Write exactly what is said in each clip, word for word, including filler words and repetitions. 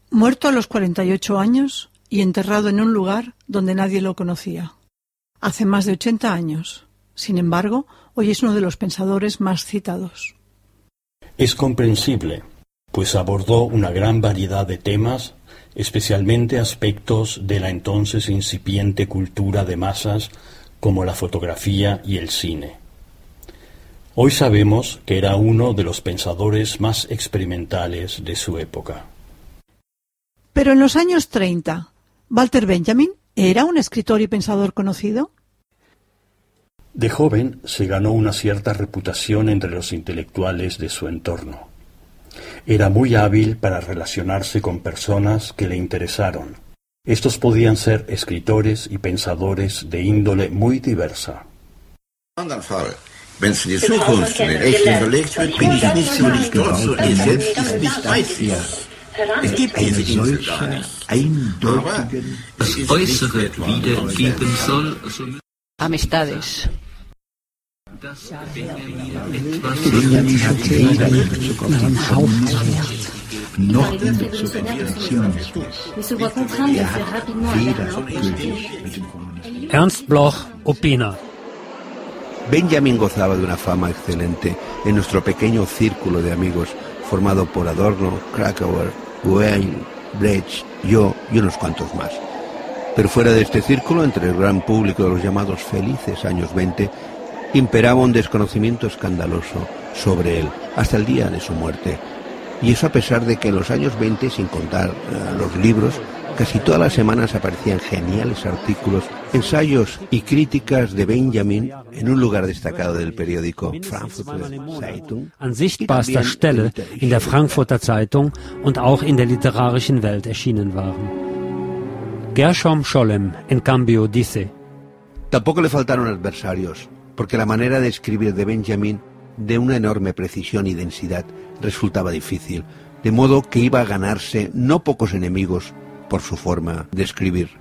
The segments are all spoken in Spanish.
Muerto a los cuarenta y ocho años y enterrado en un lugar donde nadie lo conocía. Hace más de ochenta años. Sin embargo, hoy es uno de los pensadores más citados. Es comprensible, pues abordó una gran variedad de temas, especialmente aspectos de la entonces incipiente cultura de masas como la fotografía y el cine. Hoy sabemos que era uno de los pensadores más experimentales de su época. Pero en los años treinta, ¿Walter Benjamin era un escritor y pensador conocido? De joven se ganó una cierta reputación entre los intelectuales de su entorno. Era muy hábil para relacionarse con personas que le interesaron. Estos podían ser escritores y pensadores de índole muy diversa. Wenn es in die Zukunft mit echt überlegt wird, bin ich nicht so nicht dort, so ihr selbst ist nicht weit hier. Es gibt diese Insel gar nicht. Aber das Äußere wiedergeben soll, so Amistades. dass Benjamin etwas Benjamin hat weder einen Haufen gelehrt, noch ihn zur Perfektion geführt. Er hat weder gültig mit dem Kommunismus. Ernst Bloch opina. Benjamin gozaba de una fama excelente en nuestro pequeño círculo de amigos formado por Adorno, Krakauer, Goethe, Brecht, yo y unos cuantos más. Pero fuera de este círculo, entre el gran público de los llamados felices años veinte, imperaba un desconocimiento escandaloso sobre él, hasta el día de su muerte. Y eso a pesar de que en los años veinte, sin contar uh, los libros, casi todas las semanas aparecían geniales artículos, ensayos y críticas de Benjamin en un lugar destacado del periódico Frankfurter Zeitung. An sichtbarster Stelle in der Frankfurter Zeitung und auch in der literarischen Welt erschienen waren. Gershom Scholem, en cambio, dice: Tampoco le faltaron adversarios, porque la manera de escribir de Benjamin, de una enorme precisión y densidad, resultaba difícil, de modo que iba a ganarse no pocos enemigos por su forma de escribir.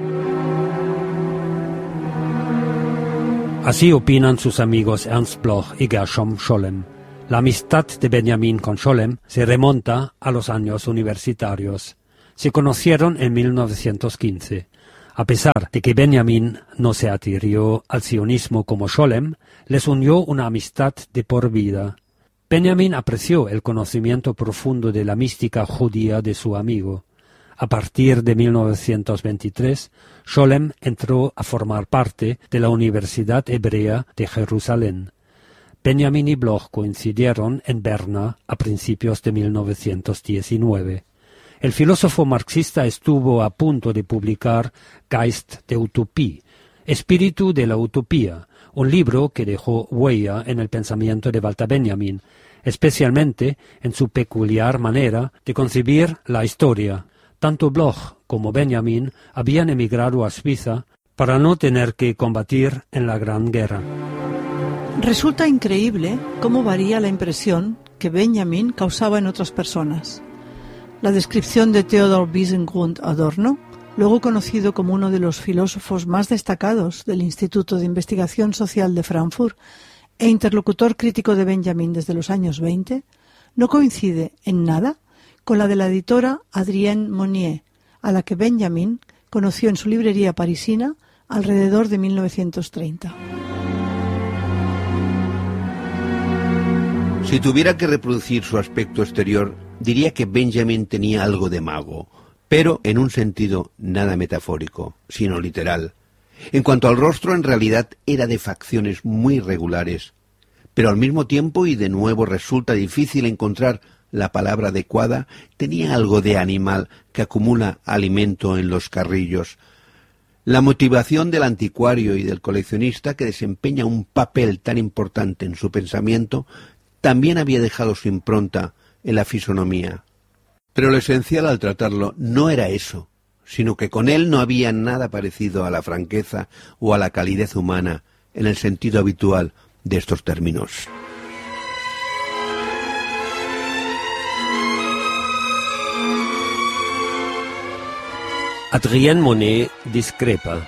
Así opinan sus amigos Ernst Bloch y Gershom Scholem. La amistad de Benjamin con Scholem se remonta a los años universitarios. Se conocieron en mil novecientos quince. A pesar de que Benjamin no se adhirió al sionismo como Scholem, les unió una amistad de por vida. Benjamin apreció el conocimiento profundo de la mística judía de su amigo. A partir de mil novecientos veintitrés, Scholem entró a formar parte de la Universidad Hebrea de Jerusalén. Benjamin y Bloch coincidieron en Berna a principios de mil novecientos diecinueve. El filósofo marxista estuvo a punto de publicar Geist der Utopie, Espíritu de la Utopía, un libro que dejó huella en el pensamiento de Walter Benjamin, especialmente en su peculiar manera de concebir la historia. Tanto Bloch como Benjamin habían emigrado a Suiza para no tener que combatir en la Gran Guerra. Resulta increíble cómo varía la impresión que Benjamin causaba en otras personas. La descripción de Theodor Wiesengrund Adorno, luego conocido como uno de los filósofos más destacados del Instituto de Investigación Social de Frankfurt e interlocutor crítico de Benjamin desde los años veinte, no coincide en nada con la de la editora Adrienne Monnier, a la que Benjamin conoció en su librería parisina alrededor de mil novecientos treinta. Si tuviera que reproducir su aspecto exterior, diría que Benjamin tenía algo de mago, pero en un sentido nada metafórico, sino literal. En cuanto al rostro, en realidad era de facciones muy regulares, pero al mismo tiempo, y de nuevo resulta difícil encontrar la palabra adecuada, tenía algo de animal que acumula alimento en los carrillos. La motivación del anticuario y del coleccionista, que desempeña un papel tan importante en su pensamiento, también había dejado su impronta en la fisonomía. Pero lo esencial al tratarlo no era eso, sino que con él no había nada parecido a la franqueza o a la calidez humana en el sentido habitual de estos términos. Adrienne Monnier discrepa.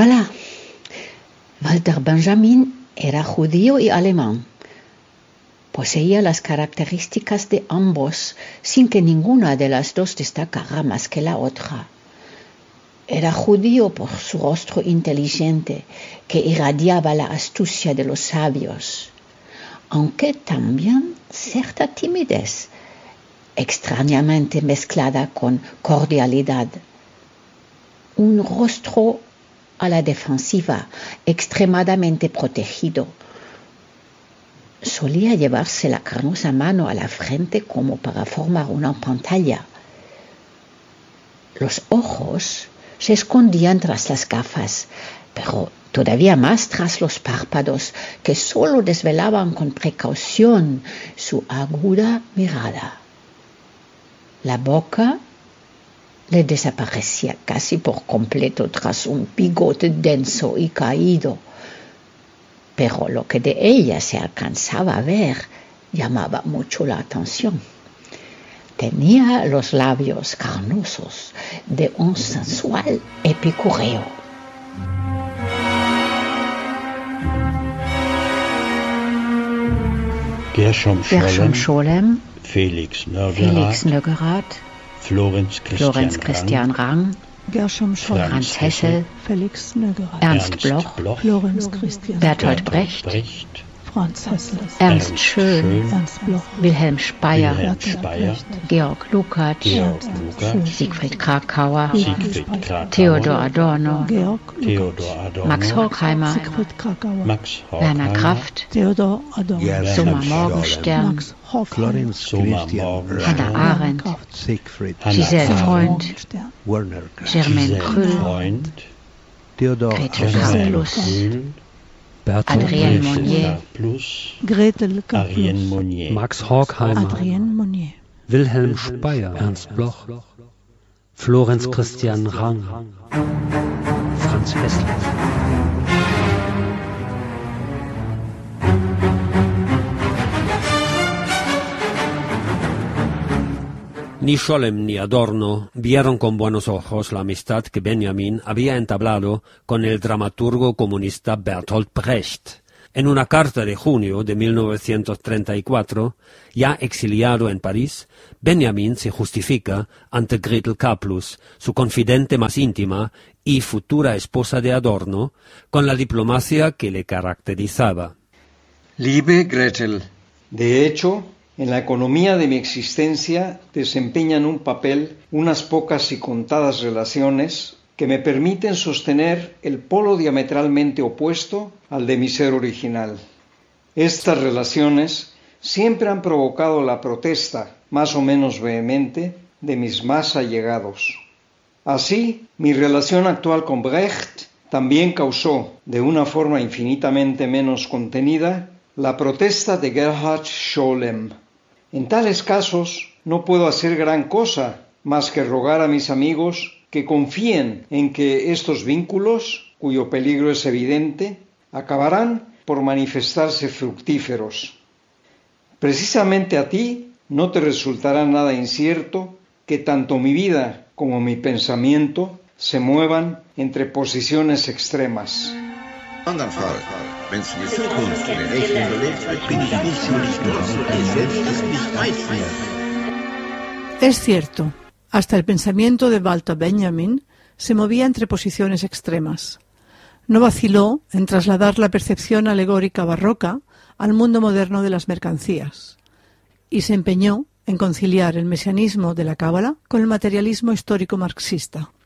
Voilà. Walter Benjamin era judío y alemán. Poseía las características de ambos, sin que ninguna de las dos destacara más que la otra. Era judío por su rostro inteligente, que irradiaba la astucia de los sabios, aunque también cierta timidez, extrañamente mezclada con cordialidad. Un rostro a la defensiva, extremadamente protegido. Solía llevarse la carnosa mano a la frente como para formar una pantalla. Los ojos se escondían tras las gafas, pero todavía más tras los párpados, que solo desvelaban con precaución su aguda mirada. La boca le desaparecía casi por completo tras un bigote denso y caído, pero lo que de ella se alcanzaba a ver llamaba mucho la atención. Tenía los labios carnosos de un sensual epicúreo. Gershom Gershom Scholem, Felix Nögerath, Felix Nögerath, Florenz Christian, Florenz Christian Rang, Gershom Scholem, Franz Hessel, Felix Nögerath, Ernst Bloch, Bloch, Florenz Christian, Bertolt Brecht, Brecht, Franz Hessel, Ernst Schön, Ernst Bloch, Wilhelm Speyer, Wilhelm Speyer, Georg Lukács, Georg Lukács, Siegfried Krakauer, Siegfried Krakauer, Theodor Adorno, Georg Theodor Adorno, Max Horkheimer, Siegfried Krakauer, Max Werner Horkheimer, Kraft, Theodor Adorno, Gershom Soma Scholem, Morgenstern, Max Horkheimer, Florenz Soma Christian Morgenstern, Hannah Rang, Arendt, Siegfried Hannah Giselle Arendt, Freund, Stern, Werner Kraft, Germaine Giselle Krüll, Freund, Theodor Grete Adorno, Karplus, Krüll, Bertolt Adrienne Brecht, Monnier, Plus, Gretel Ariane Karplus, Monnier, Max Horkheimer, Adrienne Monnier, Wilhelm Speyer, Ernst Bloch, Florenz Christian Rang, Franz Hessel. Ni Scholem ni Adorno vieron con buenos ojos la amistad que Benjamin había entablado con el dramaturgo comunista Bertolt Brecht. En una carta de junio de mil novecientos treinta y cuatro, ya exiliado en París, Benjamin se justifica ante Gretel Karplus, su confidente más íntima y futura esposa de Adorno, con la diplomacia que le caracterizaba. Liebe Gretel, de hecho, en la economía de mi existencia desempeñan un papel unas pocas y contadas relaciones que me permiten sostener el polo diametralmente opuesto al de mi ser original. Estas relaciones siempre han provocado la protesta, más o menos vehemente, de mis más allegados. Así, mi relación actual con Brecht también causó, de una forma infinitamente menos contenida, la protesta de Gerhard Scholem. En tales casos no puedo hacer gran cosa más que rogar a mis amigos que confíen en que estos vínculos, cuyo peligro es evidente, acabarán por manifestarse fructíferos. Precisamente a ti no te resultará nada incierto que tanto mi vida como mi pensamiento se muevan entre posiciones extremas. Andernfall, wenn es die Zukunft in den Rechnung gelegt wird, bin ich nicht so lichtlos, ihr selbst es nicht weit führt. Es cierto, hasta el pensamiento de Walter Benjamin se movía entre posiciones extremas. No vaciló en trasladar la percepción alegórica barroca al mundo moderno de las mercancías y se empeñó en conciliar el mesianismo de la Cábala con el materialismo histórico marxista.